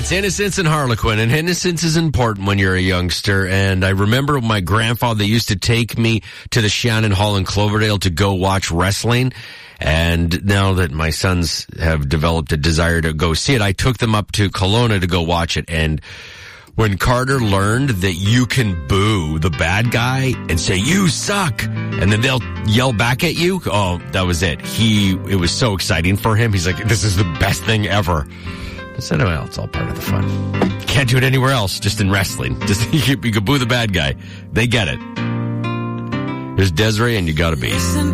It's innocence and Harlequin, and innocence is important when you're a youngster. And I remember my grandfather used to take me to the Shannon Hall in Cloverdale to go watch wrestling. And now that my sons have developed a desire to go see it, I took them up to Kelowna to go watch it. And when Carter learned that you can boo the bad guy and say, "You suck," and then they'll yell back at you, oh, that was it. It was so exciting for him. He's like, "This is the best thing ever." I said, well, it's all part of the fun. Can't do it anywhere else, just in wrestling. Just you can boo the bad guy. They get it. There's Desiree, and you gotta be.